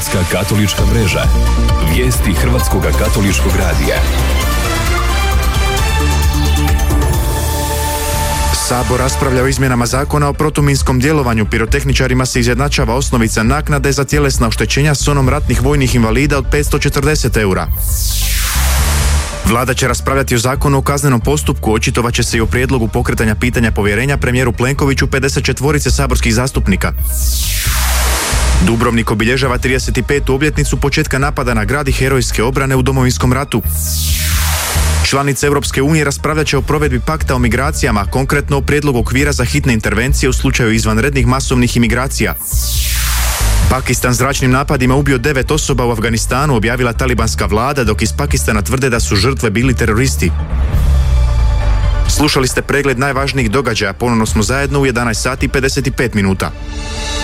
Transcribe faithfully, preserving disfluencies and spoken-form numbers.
Katolička mreža. Vijesti Hrvatskog katoličkog radija. Sabor raspravlja o izmjenama zakona o protuminskom djelovanju. Pirotehničarima se izjednačava osnovica naknade za tjelesna oštećenja s onom ratnih vojnih invalida od petsto četrdeset eura. Vlada će raspravljati o zakonu o kaznenom postupku, očitovat će se i o prijedlogu pokretanja pitanja povjerenja premijeru Plenkoviću pedeset četvorice saborskih zastupnika. Dubrovnik obilježava trideset petu obljetnicu početka napada na grad i herojske obrane u Domovinskom ratu. Članice Europske unije raspravljat će o provedbi pakta o migracijama, konkretno o prijedlogu okvira za hitne intervencije u slučaju izvanrednih masovnih imigracija. Pakistan zračnim napadima ubio devet osoba u Afganistanu, objavila talibanska vlada, dok iz Pakistana tvrde da su žrtve bili teroristi. Slušali ste pregled najvažnijih događaja, ponovno smo zajedno u jedanaest sati i pedeset pet minuta.